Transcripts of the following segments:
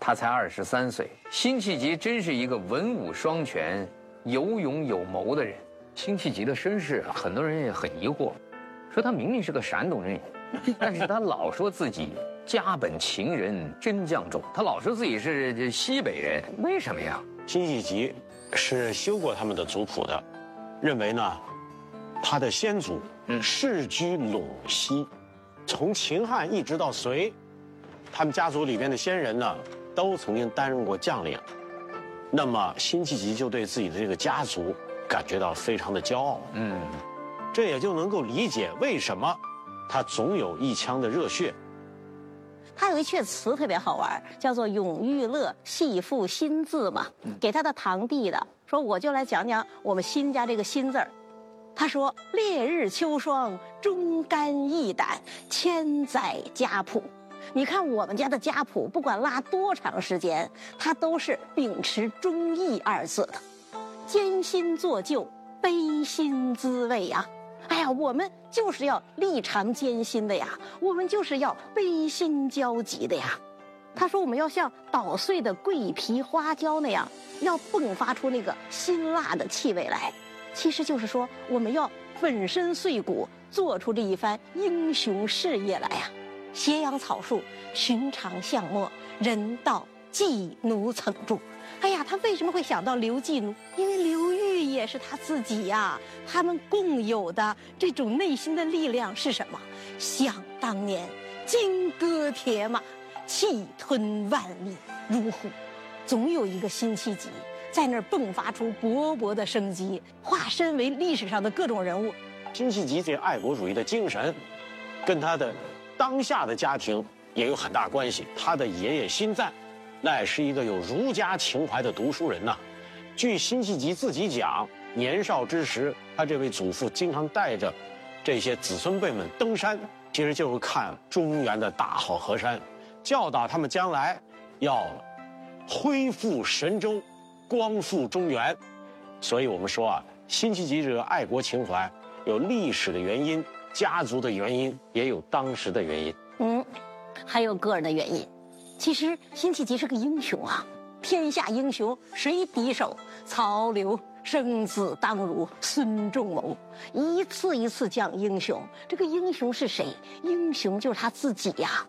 他才23岁。辛弃疾真是一个文武双全、有勇有谋的人。辛弃疾的身世啊，很多人也很疑惑，说他明明是个山东人，但是他老说自己家本秦人，真将种，他老说自己是西北人，为什么呀？ 辛弃疾是修过他们的族谱的，认为呢，他的先祖世居陇西，从秦汉一直到隋，他们家族里边的先人呢，都曾经担任过将领。那么辛弃疾就对自己的这个家族感觉到非常的骄傲。这也就能够理解为什么他总有一腔的热血。 他有一阙词特别好玩，叫做《永遇乐系赋辛字》嘛，给他的堂弟的，说我就来讲讲我们辛家这个辛字儿。他说：“烈日秋霜，忠肝义胆，千载家谱。”你看我们家的家谱，不管拉多长时间，它都是秉持忠义二字的。艰辛作就，悲辛滋味呀。哎呀，我们就是要历尝艰辛的呀，我们就是要悲心交集的呀。他说我们要像捣碎的桂皮花椒那样，要迸发出那个辛辣的气味来。其实就是说，我们要粉身碎骨，做出这一番英雄事业来呀。斜阳草树，寻常巷陌，人道寄奴曾住。哎呀，他为什么会想到刘寄奴？因为刘裕也是他自己呀。他们共有的这种内心的力量是什么？想当年，金戈铁马，气吞万里如虎，总有一个辛弃疾在那儿迸发出勃勃的生机，化身为历史上的各种人物。 辛弃疾这爱国主义的精神，跟他的当下的家庭也有很大关系。他的爷爷辛赞，那也是一个有儒家情怀的读书人呐。据辛弃疾自己讲，年少之时，他这位祖父经常带着这些子孙辈们登山，其实就是看中原的大好河山，教导他们将来要恢复神州，光复中原。所以我们说啊，辛弃疾这个爱国情怀有历史的原因，家族的原因，也有当时的原因。 还有个人的原因。其实辛弃疾是个英雄啊，天下英雄谁敌手？曹刘生子当如孙仲谋，一次一次讲英雄。这个英雄是谁？英雄就是他自己呀。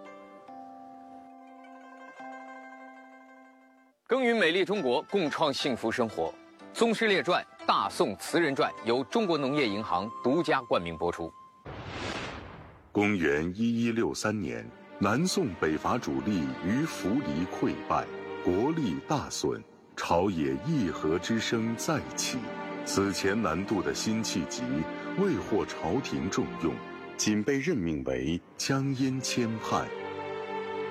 耕耘美丽中国，共创幸福生活。《宗师列传》《大宋词人传》由中国农业银行独家冠名播出。 公元1163年，南宋北伐主力于扶黎溃败，国力大损，朝野议和之声再起。此前南渡的辛弃疾未获朝廷重用，仅被任命为江阴签判。